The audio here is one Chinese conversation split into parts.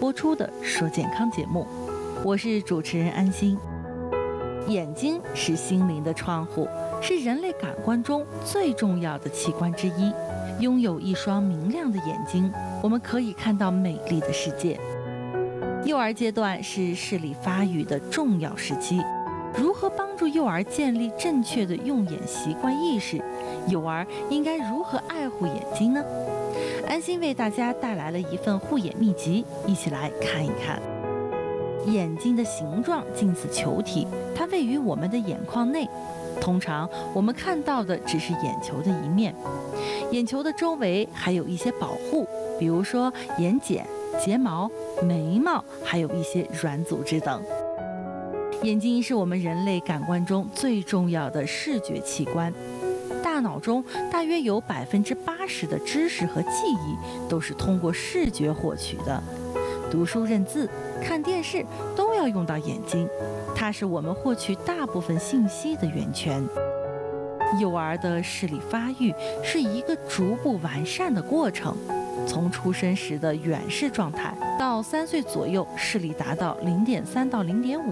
播出的说健康节目，我是主持人安心。眼睛是心灵的窗户，是人类感官中最重要的器官之一。拥有一双明亮的眼睛，我们可以看到美丽的世界。幼儿阶段是视力发育的重要时期，如何帮助幼儿建立正确的用眼习惯意识？幼儿应该如何爱护眼睛呢？安心为大家带来了一份护眼秘籍，一起来看一看。眼睛的形状近似球体，它位于我们的眼眶内。通常我们看到的只是眼球的一面，眼球的周围还有一些保护，比如说眼睑、睫毛、眉毛，还有一些软组织等。眼睛是我们人类感官中最重要的视觉器官，大脑中大约有80%的知识和记忆都是通过视觉获取的。读书认字、看电视都要用到眼睛，它是我们获取大部分信息的源泉。幼儿的视力发育是一个逐步完善的过程，从出生时的远视状态到3岁左右视力达到0.3到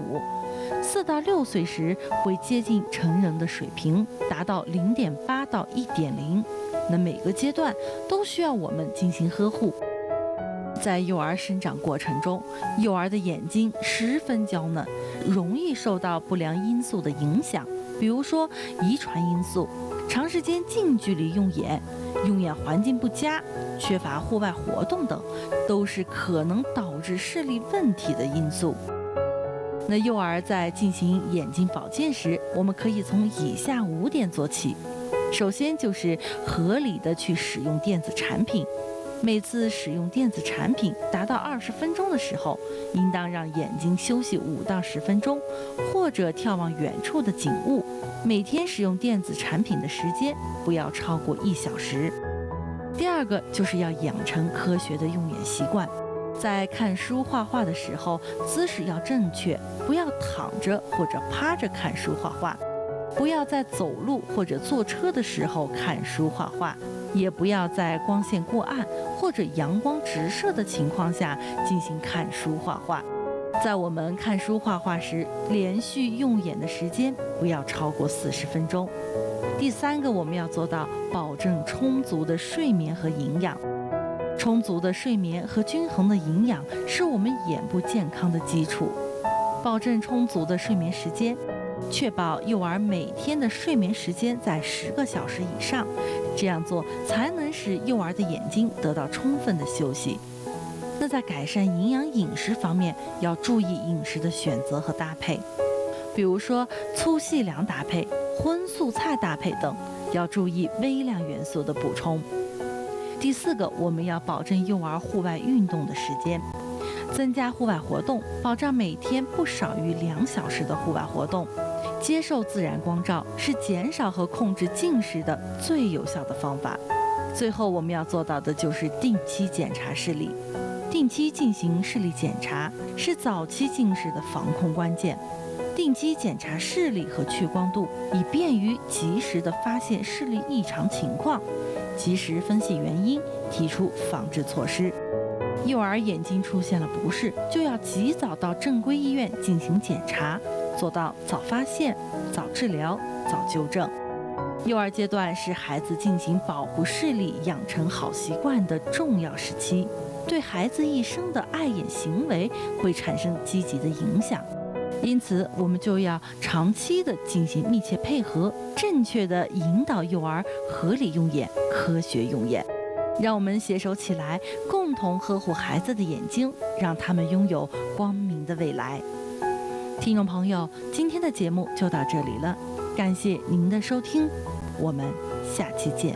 0.5，4到6岁时会接近成人的水平，达到0.8到1.0。那每个阶段都需要我们进行呵护。在幼儿生长过程中，幼儿的眼睛十分娇嫩，容易受到不良因素的影响，比如说遗传因素、长时间近距离用眼环境不佳、缺乏户外活动等，都是可能导致视力问题的因素。那幼儿在进行眼睛保健时，我们可以从以下5点做起。首先就是合理的去使用电子产品。每次使用电子产品达到20分钟的时候，应当让眼睛休息5到10分钟，或者眺望远处的景物。每天使用电子产品的时间不要超过1小时。第二个就是要养成科学的用眼习惯，在看书画画的时候，姿势要正确，不要躺着或者趴着看书画画，不要在走路或者坐车的时候看书画画，也不要在光线过暗或者阳光直射的情况下进行看书画画。在我们看书画画时，连续用眼的时间不要超过40分钟。第三个，我们要做到保证充足的睡眠和营养。充足的睡眠和均衡的营养是我们眼部健康的基础。保证充足的睡眠时间，确保幼儿每天的睡眠时间在10个小时以上，这样做才能使幼儿的眼睛得到充分的休息。那在改善营养饮食方面，要注意饮食的选择和搭配，比如说粗细粮搭配、荤素菜搭配等，要注意微量元素的补充。第四个，我们要保证幼儿户外运动的时间，增加户外活动，保障每天不少于2小时的户外活动。接受自然光照是减少和控制近视的最有效的方法。最后我们要做到的就是定期检查视力。定期进行视力检查是早期近视的防控关键。定期检查视力和屈光度，以便于及时的发现视力异常情况，及时分析原因，提出防治措施。幼儿眼睛出现了不适，就要及早到正规医院进行检查，做到早发现、早治疗、早纠正。幼儿阶段是孩子进行保护视力、养成好习惯的重要时期，对孩子一生的爱眼行为会产生积极的影响。因此，我们就要长期的进行密切配合，正确的引导幼儿合理用眼、科学用眼。让我们携手起来，共同呵护孩子的眼睛，让他们拥有光明的未来。听众朋友，今天的节目就到这里了，感谢您的收听，我们下期见。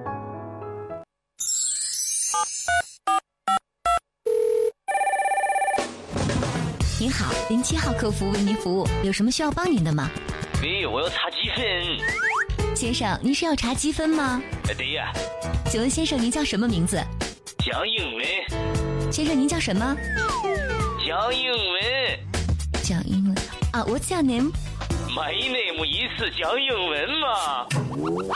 您好，07号客服为您服务，有什么需要帮您的吗？ 喂，我要查积分。 先生，您是要查积分吗？ 对呀。 请问先生您叫什么名字？ 讲英文。 先生您叫什么？ 讲英文。 讲英文啊？What's your name? My name 意思讲英文嘛。